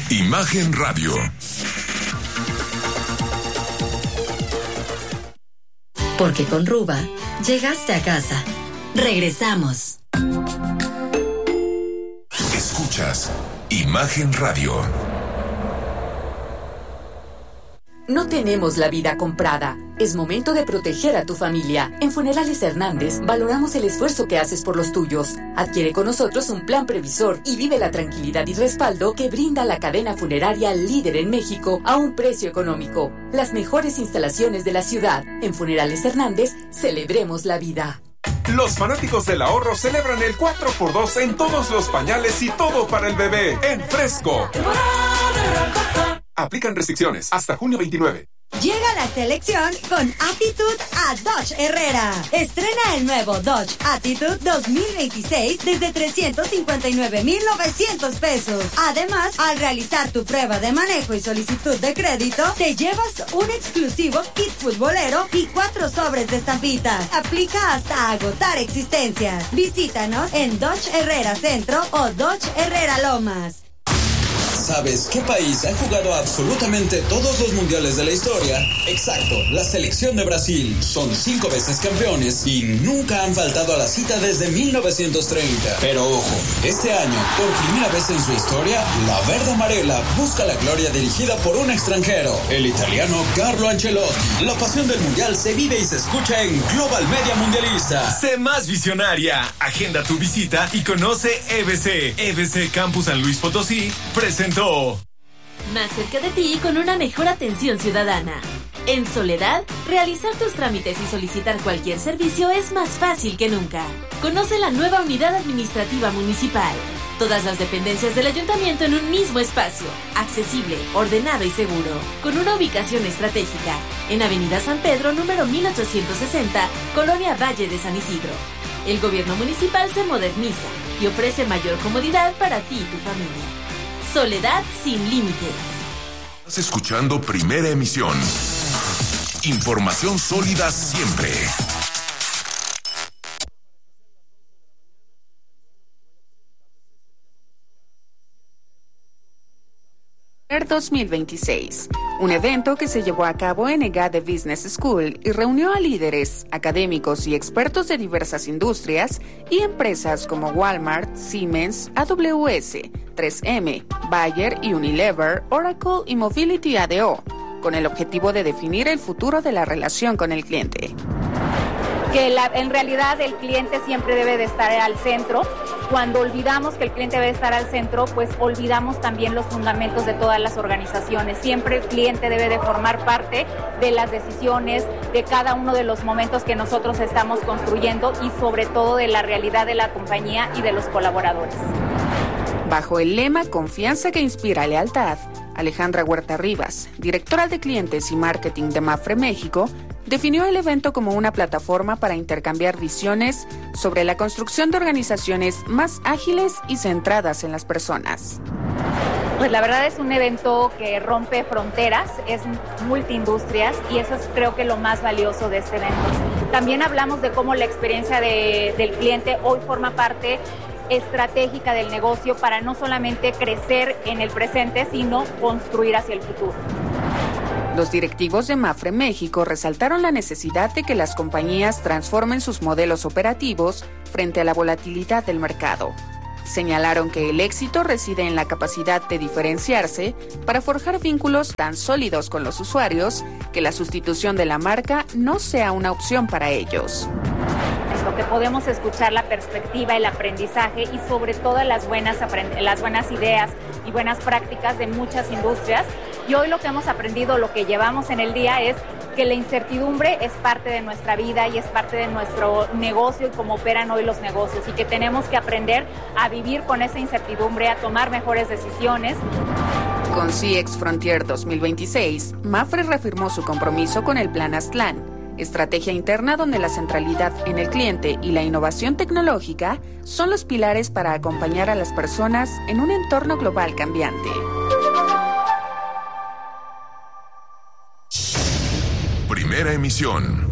Imagen Radio. Porque con Ruba llegaste a casa. Regresamos. Escuchas Imagen Radio. No tenemos la vida comprada. Es momento de proteger a tu familia. En Funerales Hernández valoramos el esfuerzo que haces por los tuyos. Adquiere con nosotros un plan previsor y vive la tranquilidad y respaldo que brinda la cadena funeraria líder en México a un precio económico. Las mejores instalaciones de la ciudad. En Funerales Hernández, celebremos la vida. Los fanáticos del ahorro celebran el 4x2 en todos los pañales y todo para el bebé en Fresco. Aplican restricciones hasta junio 29. Llega la selección con Attitude a Dodge Herrera. Estrena el nuevo Dodge Attitude 2026 desde 359,900 pesos. Además, al realizar tu prueba de manejo y solicitud de crédito, te llevas un exclusivo kit futbolero y 4 sobres de estampitas. Aplica hasta agotar existencias. Visítanos en Dodge Herrera Centro o Dodge Herrera Lomas. ¿Sabes qué país ha jugado absolutamente todos los mundiales de la historia? Exacto, la selección de Brasil. Son 5 veces campeones y nunca han faltado a la cita desde 1930. Pero ojo, este año, por primera vez en su historia, la Verde Amarela busca la gloria dirigida por un extranjero, el italiano Carlo Ancelotti. La pasión del mundial se vive y se escucha en Global Media Mundialista. Sé más visionaria. Agenda tu visita y conoce EBC. EBC Campus San Luis Potosí presentó Más cerca de ti con una mejor atención ciudadana. En Soledad, realizar tus trámites y solicitar cualquier servicio es más fácil que nunca. Conoce la nueva unidad administrativa municipal. Todas las dependencias del ayuntamiento en un mismo espacio, accesible, ordenado y seguro, con una ubicación estratégica, en Avenida San Pedro, número 1860, Colonia Valle de San Isidro. El gobierno municipal se moderniza y ofrece mayor comodidad para ti y tu familia. Soledad sin límites. Estás escuchando Primera Emisión. Información sólida siempre. 2026, un evento que se llevó a cabo en EGADE Business School y reunió a líderes, académicos y expertos de diversas industrias y empresas como Walmart, Siemens, AWS, 3M, Bayer y Unilever, Oracle y Mobility ADO, con el objetivo de definir el futuro de la relación con el cliente. Que en realidad el cliente siempre debe de estar al centro. Cuando olvidamos que el cliente debe estar al centro, pues olvidamos también los fundamentos de todas las organizaciones. Siempre el cliente debe de formar parte de las decisiones, de cada uno de los momentos que nosotros estamos construyendo y sobre todo de la realidad de la compañía y de los colaboradores. Bajo el lema Confianza que inspira lealtad, Alejandra Huerta Rivas, directora de Clientes y Marketing de Mapfre México, definió el evento como una plataforma para intercambiar visiones sobre la construcción de organizaciones más ágiles y centradas en las personas. Pues la verdad es un evento que rompe fronteras, es multiindustrias y eso es creo que lo más valioso de este evento. También hablamos de cómo la experiencia del cliente hoy forma parte estratégica del negocio para no solamente crecer en el presente, sino construir hacia el futuro. Los directivos de Mapfre México resaltaron la necesidad de que las compañías transformen sus modelos operativos frente a la volatilidad del mercado. Señalaron que el éxito reside en la capacidad de diferenciarse para forjar vínculos tan sólidos con los usuarios que la sustitución de la marca no sea una opción para ellos. Que podemos escuchar la perspectiva, el aprendizaje y sobre todo las buenas ideas y buenas prácticas de muchas industrias. Y hoy lo que hemos aprendido, lo que llevamos en el día es que la incertidumbre es parte de nuestra vida y es parte de nuestro negocio y cómo operan hoy los negocios y que tenemos que aprender a vivir con esa incertidumbre, a tomar mejores decisiones. Con CX Frontier 2026, Mapfre reafirmó su compromiso con el Plan Aztlán, estrategia interna donde la centralidad en el cliente y la innovación tecnológica son los pilares para acompañar a las personas en un entorno global cambiante. Primera Emisión.